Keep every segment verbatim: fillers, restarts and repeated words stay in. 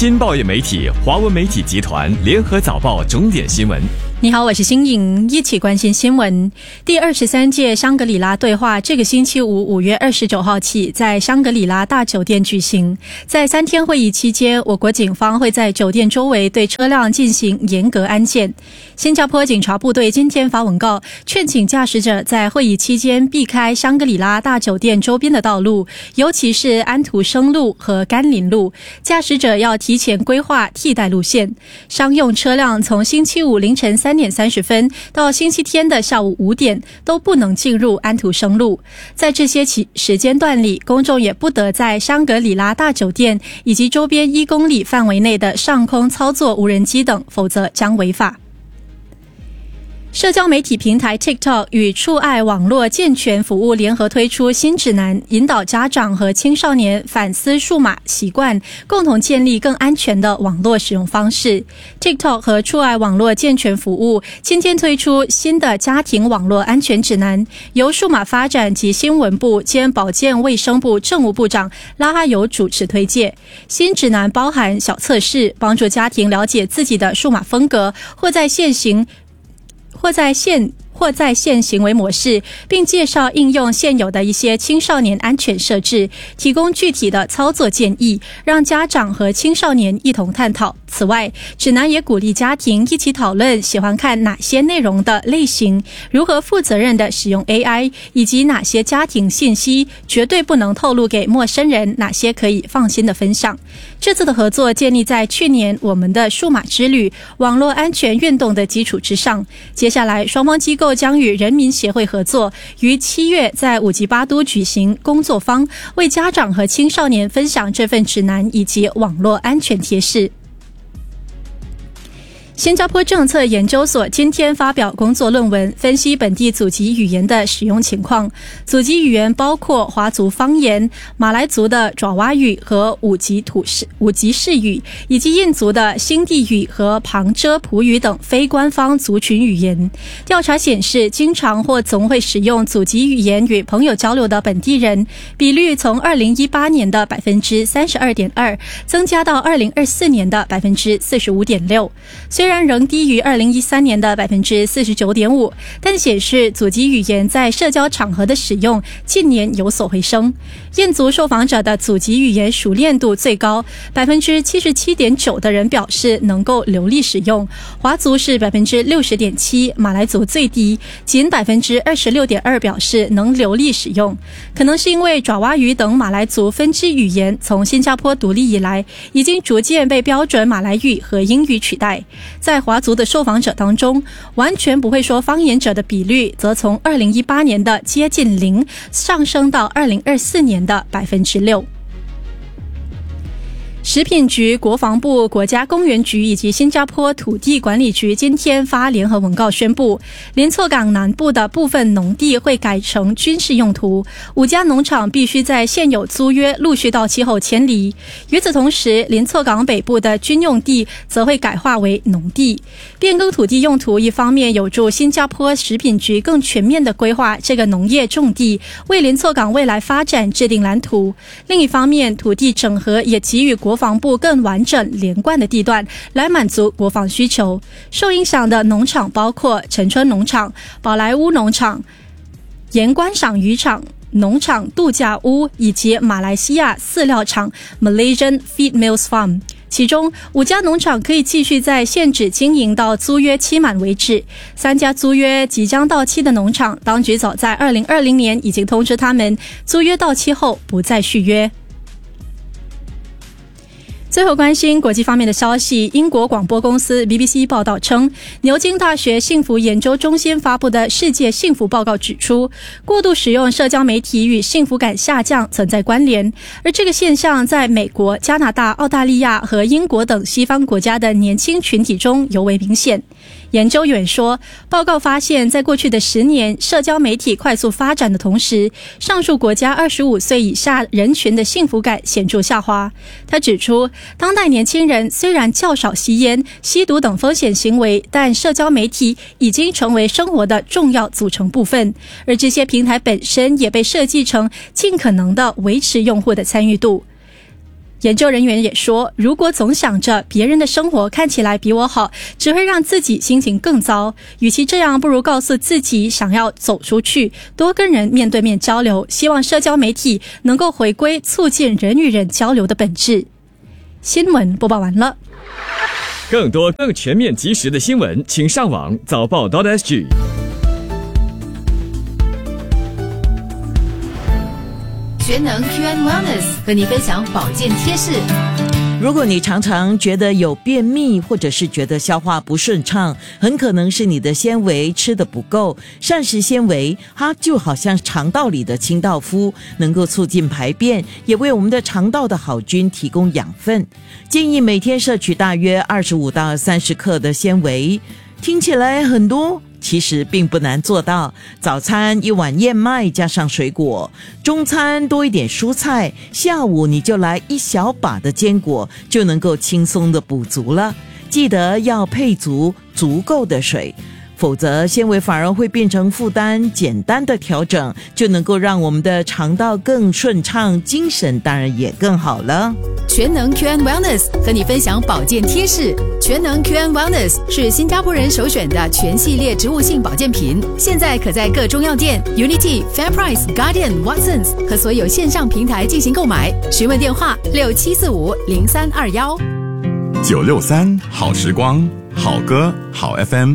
新报业媒体华文媒体集团联合早报重点新闻。 你好，我是新颖，一起关心新闻。第二十三届香格里拉对话这个星期五五月二十九号起在香格里拉大酒店举行。在三天会议期间，我国警方会在酒店周围对车辆进行严格安检。新加坡警察部队今天发文告，劝请驾驶者在会议期间避开香格里拉大酒店周边的道路，尤其是安徒生路和甘霖路。驾驶者要提前规划替代路线。商用车辆从星期五凌晨三点三十分到星期天的下午五点都不能进入安徒生路。在这些时间段里，公众也不得在香格里拉大酒店以及周边一公里范围内的上空操作无人机等，否则将违法。社交媒体平台 TikTok 与触爱网络健全服务联合推出新指南，引导家长和青少年反思数码习惯，共同建立更安全的网络使用方式。 TikTok 和触爱网络健全服务今天推出新的家庭网络安全指南，由数码发展及新闻部兼保健卫生部政务部长拉哈尤主持推介。新指南包含小测试，帮助家庭了解自己的数码风格，或在现行或在线或在线行为模式，并介绍应用现有的一些青少年安全设置，提供具体的操作建议，让家长和青少年一同探讨。此外，指南也鼓励家庭一起讨论喜欢看哪些内容的类型，如何负责任地使用 A I， 以及哪些家庭信息绝对不能透露给陌生人，哪些可以放心的分享。这次的合作建立在去年我们的数码之旅网络安全运动的基础之上。接下来，双方机构将与人民协会合作，于七月在五吉巴都举行工作坊，为家长和青少年分享这份指南以及网络安全贴士。新加坡政策研究所今天发表工作论文，分析本地祖籍语言的使用情况。祖籍语言包括华族方言、马来族的爪哇语和五吉土氏五吉氏语，以及印族的辛地语和旁遮普语等非官方族群语言。调查显示，经常或总会使用祖籍语言与朋友交流的本地人比率从二零一八年的 百分之三十二点二 增加到二零二四年的 百分之四十五点六。虽然仍低于二零一三年的 百分之四十九点五， 但显示祖籍语言在社交场合的使用近年有所回升。印族受访者的祖籍语言熟练度最高， 百分之七十七点九 的人表示能够流利使用，华族是 百分之六十点七， 马来族最低，仅 百分之二十六点二 表示能流利使用。可能是因为爪哇语等马来族分支语言从新加坡独立以来，已经逐渐被标准马来语和英语取代。在华族的受访者当中，完全不会说方言者的比率则从二零一八年的接近零上升到二零二四年的 百分之六。食品局、国防部、国家公园局以及新加坡土地管理局今天发联合文告宣布，林措港南部的部分农地会改成军事用途，五家农场必须在现有租约陆续到期后迁离。与此同时，林措港北部的军用地则会改划为农地。变更土地用途一方面有助新加坡食品局更全面地规划这个农业重地，为林措港未来发展制定蓝图。另一方面，土地整合也给予国防部更完整连贯的地段，来满足国防需求。受影响的农场包括陈春农场、宝莱坞农场、盐观赏渔场、农场度假屋以及马来西亚饲料厂 Malaysian Feed Mills Farm。其中五家农场可以继续在现址经营到租约期满为止。三家租约即将到期的农场，当局早在二零二零年已经通知他们，租约到期后不再续约。最后关心国际方面的消息，英国广播公司 B B C 报道称，牛津大学幸福研究中心发布的世界幸福报告指出，过度使用社交媒体与幸福感下降存在关联，而这个现象在美国、加拿大、澳大利亚和英国等西方国家的年轻群体中尤为明显。研究员说，报告发现，在过去的十年，社交媒体快速发展的同时，上述国家二十五岁以下人群的幸福感显著下滑。他指出，当代年轻人虽然较少吸烟、吸毒等风险行为，但社交媒体已经成为生活的重要组成部分，而这些平台本身也被设计成尽可能的维持用户的参与度。 研究人员也说，如果总想着别人的生活看起来比我好，只会让自己心情更糟。与其这样，不如告诉自己想要走出去，多跟人面对面交流，希望社交媒体能够回归促进人与人交流的本质。新闻播报完了。 更多更全面及时的新闻，请上网早报 .sg。 全能 Q and Wellness 和你分享保健贴士。 如果你常常觉得有便秘，或者是觉得消化不顺畅，很可能是你的纤维吃得不够。膳食纤维它就好像肠道里的清道夫，能够促进排便，也为我们的肠道的好菌提供养分。建议每天摄取大约二十五到三十克的纤维。听起来很多，其实并不难做到。早餐一碗燕麦加上水果，中餐多一点蔬菜，下午你就来一小把的坚果，就能够轻松的补足了。记得要配足足够的水，否则纤维反而会变成负担。简单的调整就能够让我们的肠道更顺畅，精神当然也更好了。 全能 Q and Wellness 和你分享保健贴士。全能 Q and Wellness 是新加坡人首选的全系列植物性保健品，现在可在各中药店 Unity、FairPrice、Guardian、Watsons 和所有线上平台进行购买。询问电话六七四五零三二一。 九六三好时光，好歌好 F M。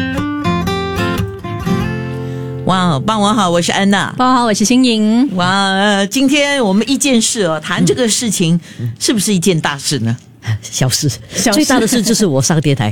哇，傍晚好，我是安娜。 傍晚好，我是新颖。 哇，今天我们一件事哦，谈这个事情、嗯、是不是一件大事呢？ 小事，小事最大的事就是我上电台。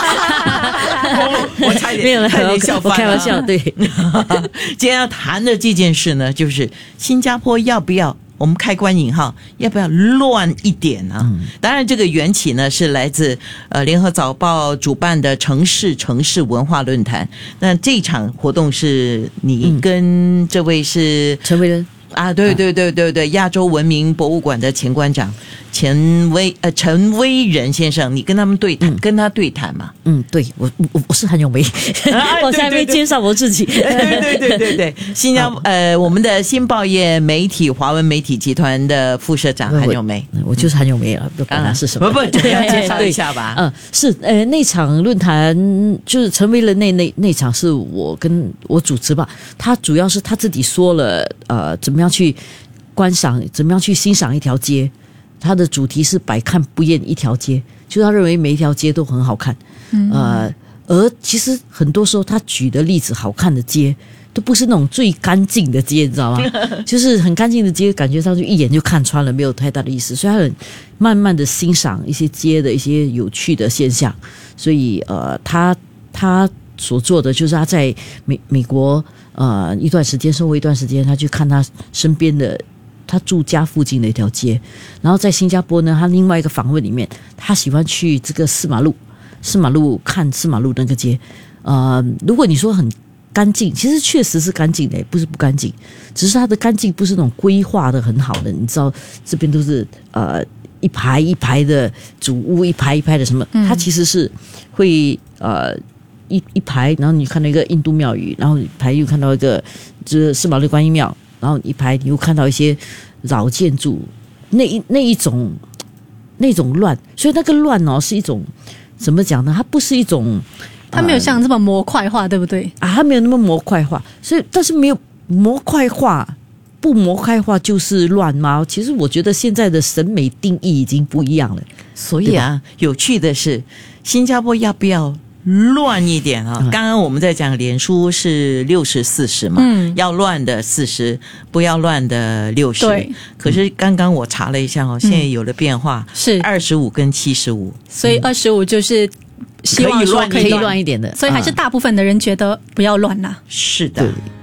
我, 我差点没有了， 差点笑翻了。 我开玩笑，对。 今天要谈的这件事呢，就是新加坡要不要，我们开关引号，要不要乱一点呢、啊嗯？当然，这个缘起呢是来自呃联合早报主办的城市城市文化论坛。那这场活动是你跟这位是陈维仁啊，对对对对对，亚洲文明博物馆的前馆长陈威呃陈威仁先生，你跟他们对谈，嗯、跟他对谈嘛？ 嗯，对，我我我是韩咏梅，啊、我还没介绍我自己。 对对对对对，新加坡呃我们的新报业媒体华文媒体集团的副社长韩咏梅， 我就是韩咏梅了，不管他是什么， 不不，要介绍一下吧。 嗯，是呃那场论坛就是陈威仁那那那场是我跟我主持吧，他主要是他自己说了呃怎么样去观赏，怎么样去欣赏一条街。他的主题是百看不厌一条街，就是他认为每一条街都很好看。嗯，呃，而其实很多时候他举的例子，好看的街都不是那种最干净的街，你知道吗？就是很干净的街，感觉上去一眼就看穿了，没有太大的意思。所以他很慢慢的欣赏一些街的一些有趣的现象。所以呃，他他所做的就是他在美美国呃一段时间生活一段时间，他去看他身边的。他住家附近的一条街，然后在新加坡呢，他另外一个访问里面，他喜欢去这个四马路，四马路看四马路那个街。呃，如果你说很干净，其实确实是干净的，不是不干净，只是它的干净不是那种规划的很好的。你知道这边都是呃一排一排的主屋，一排一排的什么，它其实是会呃一一排，然后你看到一个印度庙宇，然后一排又看到一个就是四马路观音庙。然后一排你又看到一些老建筑，那一那一种那种乱，所以那个乱哦是一种怎么讲呢？它不是一种， 它没有像这么模块化，呃、对不对？ 啊，它没有那么模块化，所以但是没有模块化，不模块化就是乱吗？其实我觉得现在的审美定义已经不一样了。 所以啊，有趣的是，新加坡要不要？乱一点啊！刚刚我们在讲脸书是六十四十嘛，嗯，要乱的四十，不要乱的六十。对，可是刚刚我查了一下哦，现在有了变化， 是二十五跟七十五， 所以二十五就是希望说可以乱一点的， 所以还是大部分的人觉得不要乱啦。 是的。